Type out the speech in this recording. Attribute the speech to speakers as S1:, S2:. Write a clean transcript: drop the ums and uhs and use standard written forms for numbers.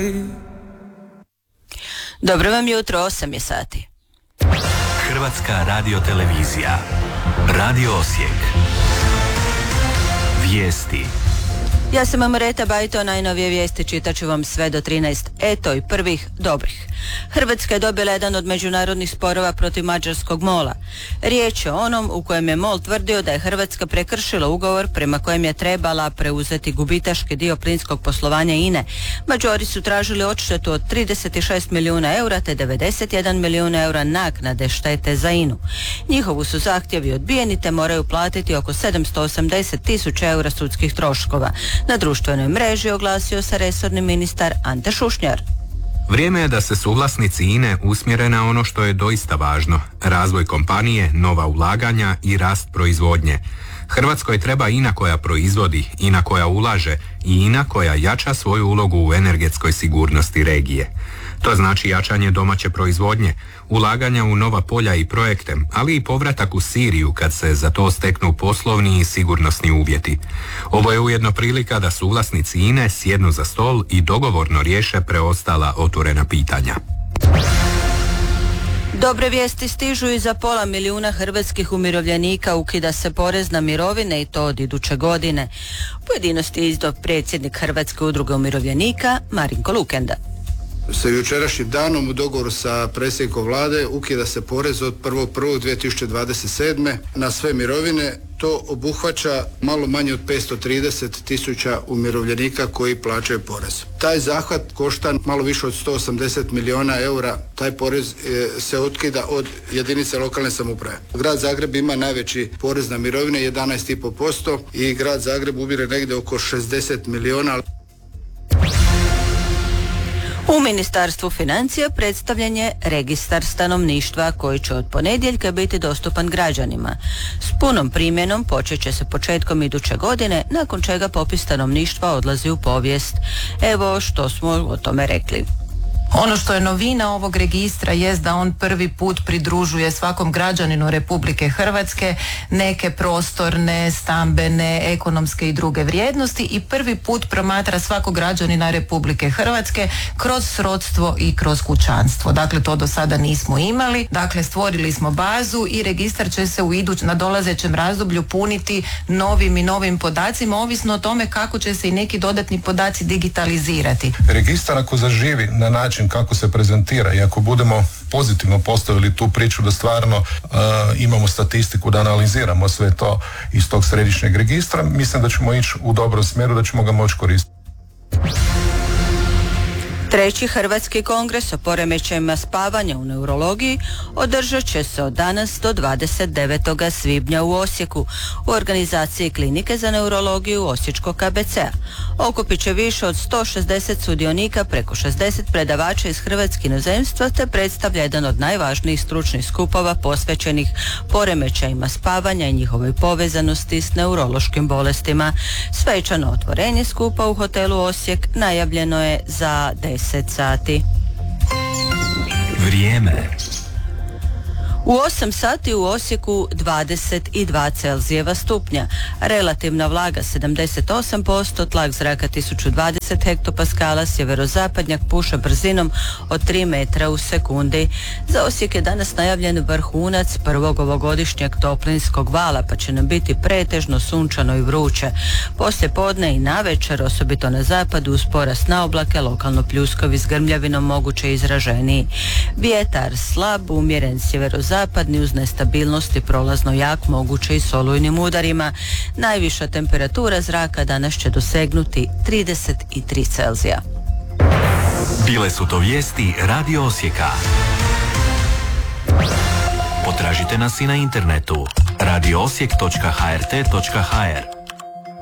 S1: Dobro vam jutro, 8 je sati.
S2: Hrvatska radiotelevizija. Radio Osijek. Vijesti.
S1: Ja sam Amreta Bajto, najnovije vijesti čitat ću vam sve do 13. Eto i prvih dobrih. Hrvatska je dobila jedan od međunarodnih sporova protiv mađarskog MOL-a. Riječ je o onom u kojem je MOL tvrdio da je Hrvatska prekršila ugovor prema kojem je trebala preuzeti gubitaški dio plinskog poslovanja INE. Mađari su tražili odštetu od 36 milijuna eura te 91 milijun eura naknade štete za INU. Njihovu su zahtjevi odbijeni te moraju platiti oko 780 tisuća eura sudskih troškova. Na društvenoj mreži oglasio se resorni ministar Ante Šušnjar.
S3: Vrijeme je da se suvlasnici INE usmjere na ono što je doista važno. Razvoj kompanije, nova ulaganja i rast proizvodnje. Hrvatskoj treba INA koja proizvodi, INA koja ulaže i INA koja jača svoju ulogu u energetskoj sigurnosti regije. To znači jačanje domaće proizvodnje, ulaganja u nova polja i projekte, ali i povratak u Siriju kad se za to steknu poslovni i sigurnosni uvjeti. Ovo je ujedno prilika da suvlasnici INE sjednu za stol i dogovorno riješe preostala otvorena pitanja.
S1: Dobre vijesti stižu i za 500 milijuna hrvatskih umirovljenika. Ukida se porez na mirovine i to od iduće godine. Pojedinosti je izdao predsjednik Hrvatske udruge umirovljenika Marinko Lukenda.
S4: Sa jučerašnjim danom u dogovoru sa predsjednikom vlade ukida se porez od 1.1.2027. na sve mirovine. To obuhvaća malo manje od 530 tisuća umirovljenika koji plaćaju porez. Taj zahvat košta malo više od 180 milijuna eura. Taj porez se otkida od jedinice lokalne samouprave. Grad Zagreb ima najveći porez na mirovine, 11,5%, i grad Zagreb ubire negdje oko 60 milijuna.
S1: U Ministarstvu financija predstavljen je registar stanovništva koji će od ponedjeljka biti dostupan građanima. S punom primjenom počet će se početkom iduće godine, nakon čega popis stanovništva odlazi u povijest. Evo što smo o tome rekli.
S5: Ono što je novina ovog registra jest da on prvi put pridružuje svakom građaninu Republike Hrvatske neke prostorne, stambene, ekonomske i druge vrijednosti i prvi put promatra svakog građanina Republike Hrvatske kroz srodstvo i kroz kućanstvo. Dakle, to do sada nismo imali. Dakle, stvorili smo bazu i registar će se u nadolazećem razdoblju puniti novim podacima, ovisno o tome kako će se i neki dodatni podaci digitalizirati.
S6: Registar ako zaživi na način kako se prezentira i ako budemo pozitivno postavili tu priču da stvarno imamo statistiku, da analiziramo sve to iz tog središnjeg registra, mislim da ćemo ići u dobrom smjeru, da ćemo ga moći koristiti.
S1: Treći Hrvatski kongres o poremećajima spavanja u neurologiji održat će se od danas do 29. svibnja u Osijeku u organizaciji Klinike za neurologiju Osječkog KBC-a. Okupit će više od 160 sudionika, preko 60 predavača iz Hrvatske inozemstva te predstavlja jedan od najvažnijih stručnih skupova posvećenih poremećajima spavanja i njihovoj povezanosti s neurološkim bolestima. Svečano otvorenje skupa u hotelu Osijek najavljeno je za 10 sati.
S2: Vrijeme.
S1: U 8 sati u Osijeku 22 Celzijeva stupnja, relativna vlaga 78%, tlak zraka 1020 hektopaskala, sjeverozapadnjak puše brzinom od 3 metra u sekundi. Za Osijek je danas najavljen vrhunac prvog ovogodišnjeg toplinskog vala, pa će nam biti pretežno sunčano i vruće. Poslije podne i navečer, osobito na zapadu, uz porast na oblake, lokalno pljuskovi s grmljavinom moguće izraženiji. Vjetar slab, umjeren sjeverozapadni uz nestabilnost i prolazno jak, moguće i s olujnim udarima. Najviša temperatura zraka danas će dosegnuti 33 Celzija.
S2: Bile su to vijesti Radio Osijeka. Potražite nas i na internetu radioosijek.hrt.hr.